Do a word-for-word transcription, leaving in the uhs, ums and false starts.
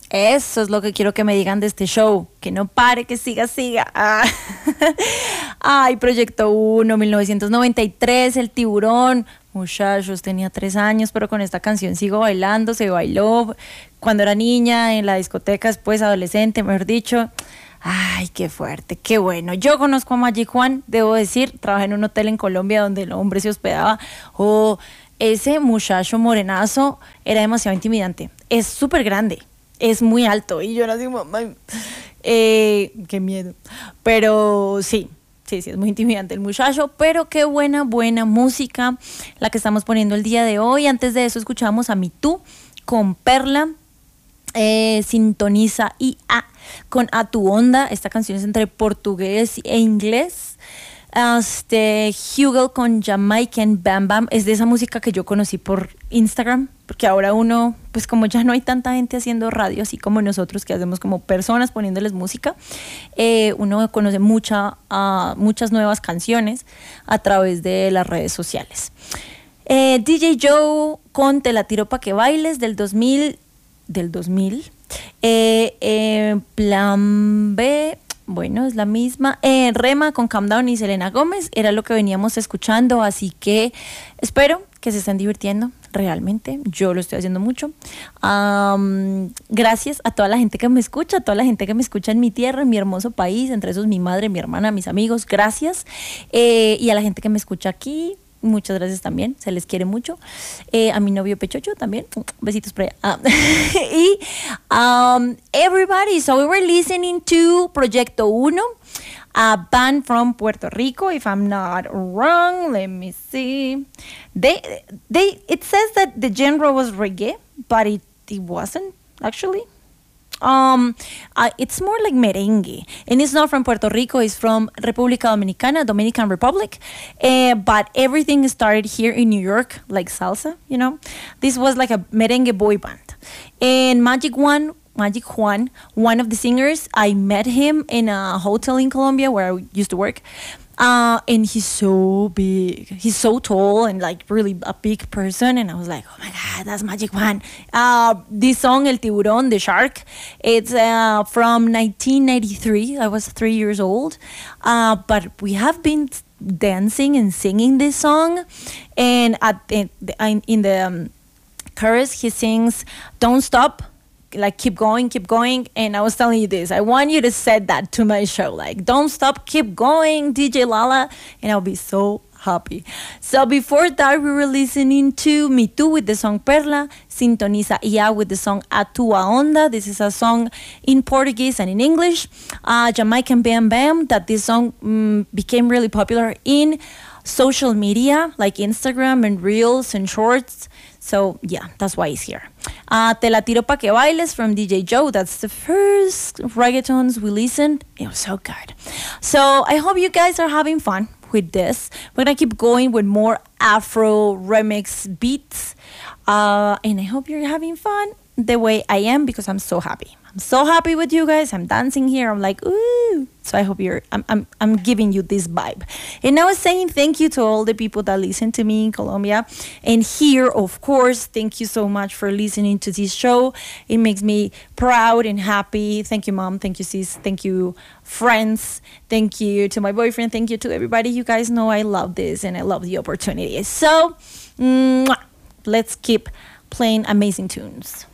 Eso es lo que quiero que me digan de este show. Que no pare, que siga, siga. Ah. Ay, Proyecto uno, mil novecientos noventa y tres, El Tiburón. Muchachos, tenía tres años, pero con esta canción sigo bailando. Se bailó cuando era niña, en la discoteca, después adolescente, mejor dicho. Ay, qué fuerte, qué bueno. Yo conozco a Magic Juan, debo decir. Trabajé en un hotel en Colombia donde el hombre se hospedaba. Oh, ese muchacho morenazo era demasiado intimidante. Es súper grande. Es muy alto y yo era así, mamá, eh, qué miedo. Pero sí, sí, sí, es muy intimidante el muchacho, pero qué buena, buena música la que estamos poniendo el día de hoy. Antes de eso escuchamos a Me Too con Perla, eh, Sintoniza y A con A Tu Onda. Esta canción es entre portugués e inglés. Este, Hugel con Jamaican Bam Bam es de esa música que yo conocí por Instagram, porque ahora uno, pues como ya no hay tanta gente haciendo radio así como nosotros que hacemos como personas poniéndoles música, eh, uno conoce mucha, uh, muchas nuevas canciones a través de las redes sociales. eh, D J Joe con Te la tiro pa' que bailes del dos mil del dos mil. eh, eh, Plan B, bueno, es la misma. Eh, Rema con Calm Down y Selena Gómez era lo que veníamos escuchando, así que espero que se estén divirtiendo. Realmente, yo lo estoy haciendo mucho. Um, gracias a toda la gente que me escucha, a toda la gente que me escucha en mi tierra, en mi hermoso país, entre esos mi madre, mi hermana, mis amigos, gracias. Eh, y a la gente que me escucha aquí, muchas gracias también, se les quiere mucho. Eh, a mi novio Pechocho también, besitos por allá. Ah. Y um, everybody, so we were listening to Proyecto Uno, a band from Puerto Rico, if I'm not wrong. Let me see. They, they, it says that the genre was reggae, but it, it wasn't actually. Um, uh, it's more like merengue, and it's not from Puerto Rico. It's from República Dominicana, Dominican Republic. Uh, but everything started here in New York, like salsa. You know, this was like a merengue boy band. And Magic One. Magic Juan, one of the singers, I met him in a hotel in Colombia where I used to work. Uh, and he's so big. He's so tall and like really a big person. And I was like, oh my God, that's Magic Juan. Uh, this song, El Tiburón, the shark, it's uh, from nineteen ninety-three. I was three years old. Uh, but we have been dancing and singing this song. And at in, in the um, chorus, he sings, "Don't stop. Like keep going, keep going." And I was telling you this, I want you to set that to my show, like don't stop, keep going, D J Lala, and I'll be so happy. So before that, we were listening to Me Too with the song Perla, Sintoniza y A with the song A Tua Onda. This is a song in Portuguese and in English. uh, Jamaican Bam Bam, that this song um, became really popular in social media like Instagram and Reels and Shorts. So yeah, that's why he's here. Uh, Te la tiro pa' que bailes from D J Joe. That's the first reggaetons we listened. It was so good. So I hope you guys are having fun with this. We're gonna keep going with more Afro remix beats. Uh, and I hope you're having fun the way I am, because I'm so happy. I'm so happy with you guys. I'm dancing here. I'm like, ooh. So I hope you're, I'm, I'm, I'm giving you this vibe. And I was saying thank you to all the people that listen to me in Colombia. And here, of course, thank you so much for listening to this show. It makes me proud and happy. Thank you, Mom. Thank you, sis. Thank you, friends. Thank you to my boyfriend. Thank you to everybody. You guys know I love this and I love the opportunity. So, mwah, let's keep playing amazing tunes.